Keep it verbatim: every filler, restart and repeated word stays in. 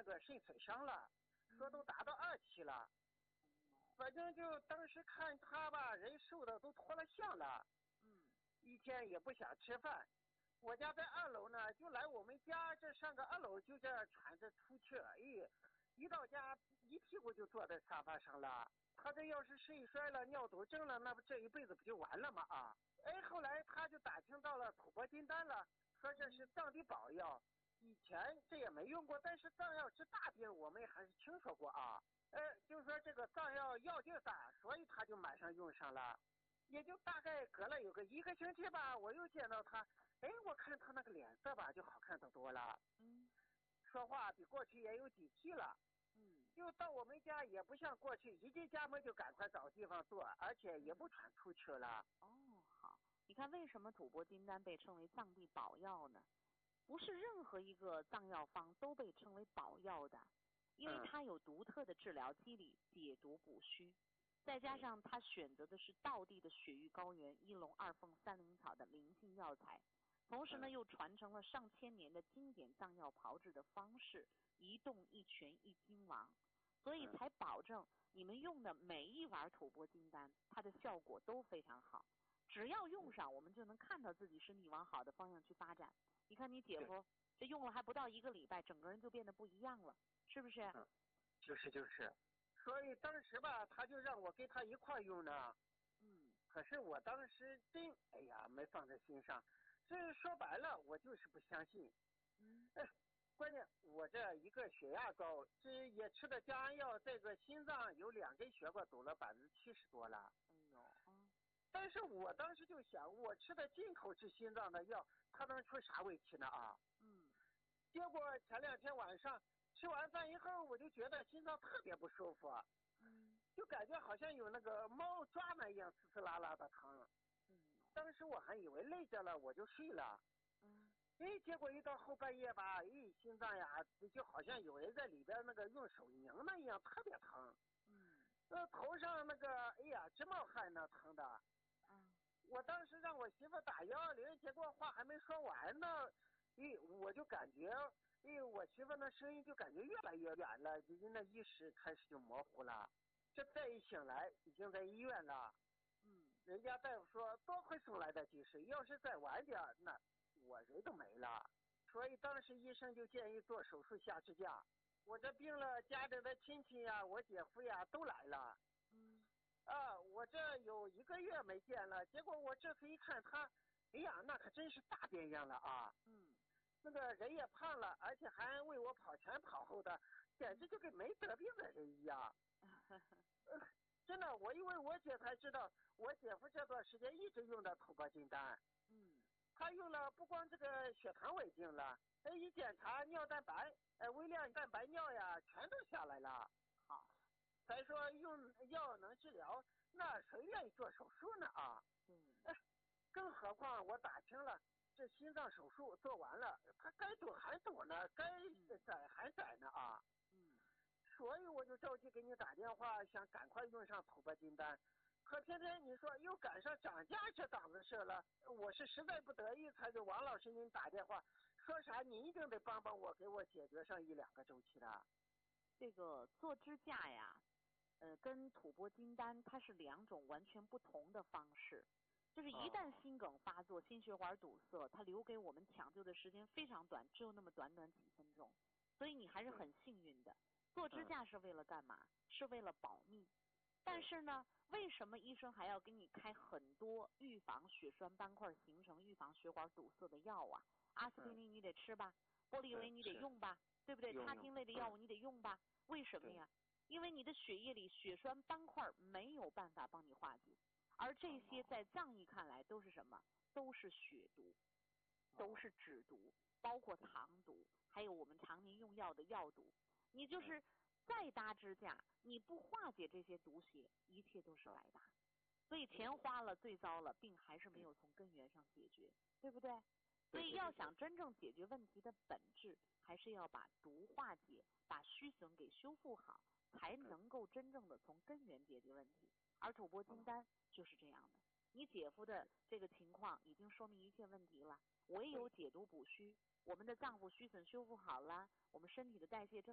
那个肾损伤了，说都达到二期了。反正就当时看他吧，人瘦的都脱了相了。 嗯， 一天也不想吃饭。我家在二楼呢，就来我们家这上个二楼就这喘着出去，哎，一到家一屁股就坐在沙发上了。他这要是肾衰了、尿毒症了，那不这一辈子不就完了吗？啊！哎，后来他就打听到了吐蕃金丹了，说这是藏地宝药，以前这也没用过，但是藏药治大病我们还是听说过啊。呃，就是说这个藏药药劲大，所以他就马上用上了。也就大概隔了有个一个星期吧，我又见到他，哎，我看他那个脸色吧就好看得多了， 嗯， 说话比过去也有底气了。 嗯， 就到我们家也不像过去一进家门就赶快找地方坐，而且也不喘出去了。 哦，好，你看为什么吐蕃金丹被称为藏地宝药呢？不是任何一个藏药方都被称为宝药的，因为它有独特的治疗机理，解毒补虚。再加上他选择的是道地的雪域高原一龙二凤三灵草的灵性药材，同时呢又传承了上千年的经典藏药炮制的方式，一动一拳一金王，所以才保证你们用的每一碗吐蕃金丹，它的效果都非常好。只要用上，我们就能看到自己身体往好的方向去发展。你看你姐夫这用了还不到一个礼拜，整个人就变得不一样了，是不是？ 嗯，就是就是。所以当时吧，他就让我跟他一块用呢。 嗯。 可是我当时真，哎呀，没放在心上。这说白了，我就是不相信。 嗯。 哎，关键我这一个血压高，这也吃的降压药，这个心脏有两根血管堵了百分之七十多了。 哎呦啊！ 但是我当时就想，我吃的进口治心脏的药，它能出啥问题呢啊？ 嗯。 结果前两天晚上吃完饭以后，我就觉得心脏特别不舒服。 嗯。 就感觉好像有那个猫抓那样刺刺啦啦的疼。 嗯。 当时我还以为累着了，我就睡了。 嗯。 哎，结果一到后半夜吧，哎，心脏呀，就好像有人在里边那个用手拧那样，特别疼。 嗯。 呃，头上那个，哎呀，直冒汗呢，疼的。 啊。 我当时让我媳妇打幺二零，结果话还没说完呢，哎，我就感觉，哎，我媳妇那声音就感觉越来越远了，就那意识开始就模糊了。这再一醒来，已经在医院了。 嗯。 人家大夫说多亏送来的及时，要是再晚点，那我人都没了。所以当时医生就建议做手术下支架。我这病了，家里的亲戚呀，我姐夫呀都来了。 嗯。 啊，我这有一个月没见了，结果我这次一看他，哎呀，那可真是大变样了啊！ 嗯。 那个人也胖了，而且还为我跑前跑后的，简直就跟没得病的人一样。呃，真的，我因为我姐才知道，我姐夫这段时间一直用的吐蕃金丹。 嗯。 他用了，不光这个血糖稳定了，哎，一检查尿蛋白、哎微量蛋白尿呀，全都下来了。 好。 才说用药能治疗，那谁愿意做手术呢啊？ 嗯。 哎，更何况我打听了，这心脏手术做完了，他该躲还躲呢，该宰还宰呢啊。 嗯。 所以我就着急给你打电话，想赶快用上吐蕃金丹。可偏偏你说又赶上涨价这档子事了，我是实在不得已才给王老师您打电话，说啥你一定得帮帮我，给我解决上一两个周期的。 这个做支架呀，呃，跟吐蕃金丹它是两种完全不同的方式。就是一旦心梗发作、心血管堵塞，它留给我们抢救的时间非常短，只有那么短短几分钟。所以你还是很幸运的。做支架是为了干嘛？是为了保命。但是呢，为什么医生还要给你开很多预防血栓斑块形成、预防血管堵塞的药啊？阿司匹林你得吃吧，玻利维你得用吧，对不对？他汀类的药物你得用吧？为什么呀？因为你的血液里血栓斑块没有办法帮你化解，而这些在藏医看来都是什么？都是血毒，都是脂毒，包括糖毒，还有我们常年用药的药毒。你就是再搭支架，你不化解这些毒血，一切都是白搭。所以钱花了最糟了，病还是没有从根源上解决，对不对？所以要想真正解决问题的本质，还是要把毒化解，把虚损给修复好，才能够真正的从根源解决问题。而吐蕃金丹就是这样的。你姐夫的这个情况已经说明一切问题了，唯有解毒补虚，我们的脏腑虚损修复好了，我们身体的代谢正